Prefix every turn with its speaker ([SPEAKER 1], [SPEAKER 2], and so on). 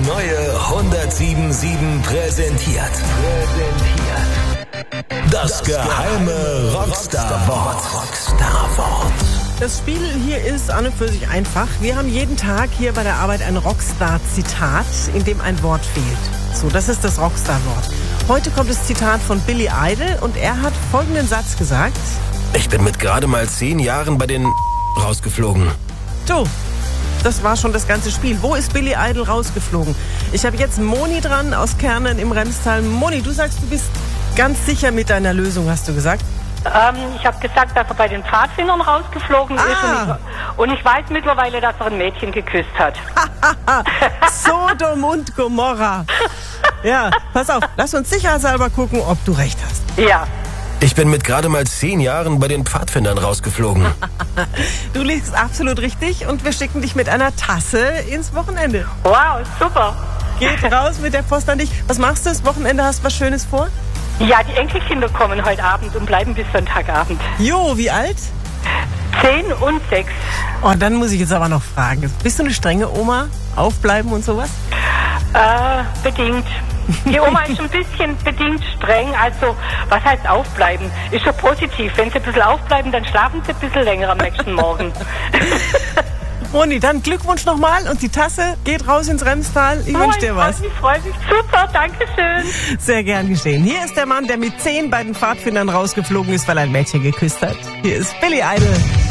[SPEAKER 1] neue 107.7 präsentiert. Das geheime Rockstar-Wort.
[SPEAKER 2] Das Spiel hier ist an und für sich einfach. Wir haben jeden Tag hier bei der Arbeit ein Rockstar-Zitat, in dem ein Wort fehlt. So, das ist das Rockstar-Wort. Heute kommt das Zitat von Billy Idol und er hat folgenden Satz gesagt.
[SPEAKER 1] Ich bin mit gerade mal 10 Jahren bei den rausgeflogen.
[SPEAKER 2] So, das war schon das ganze Spiel. Wo ist Billy Idol rausgeflogen? Ich habe jetzt Moni dran aus Kernen im Remstal. Moni, du sagst, du bist ganz sicher mit deiner Lösung, hast du gesagt?
[SPEAKER 3] Ich habe gesagt, dass er bei den Pfadfindern rausgeflogen ist und ich weiß mittlerweile, dass er ein Mädchen geküsst hat.
[SPEAKER 2] Sodom und Gomorra. Ja, pass auf, lass uns sicherheitshalber gucken, ob du recht hast.
[SPEAKER 3] Ja.
[SPEAKER 1] Ich bin mit gerade mal 10 Jahren bei den Pfadfindern rausgeflogen.
[SPEAKER 2] Du liegst absolut richtig und wir schicken dich mit einer Tasse ins Wochenende.
[SPEAKER 3] Wow, super.
[SPEAKER 2] Geht raus mit der Post an dich. Was machst du das Wochenende? Hast du was Schönes vor?
[SPEAKER 3] Ja, die Enkelkinder kommen heute Abend und bleiben bis Sonntagabend.
[SPEAKER 2] Jo, wie alt?
[SPEAKER 3] 10 und 6.
[SPEAKER 2] Oh, dann muss ich jetzt aber noch fragen. Bist du eine strenge Oma? Aufbleiben und sowas?
[SPEAKER 3] Bedingt. Die Oma ist ein bisschen bedingt streng, also was heißt aufbleiben? Ist schon positiv. Wenn sie ein bisschen aufbleiben, dann schlafen sie ein bisschen länger am nächsten Morgen.
[SPEAKER 2] Moni, dann Glückwunsch nochmal und die Tasse geht raus ins Remstal. Ich wünsche dir was.
[SPEAKER 3] Ich freue mich. Super, danke schön.
[SPEAKER 2] Sehr gern geschehen. Hier ist der Mann, der mit 10 bei den Pfadfindern rausgeflogen ist, weil ein Mädchen geküsst hat. Hier ist Billy Idol.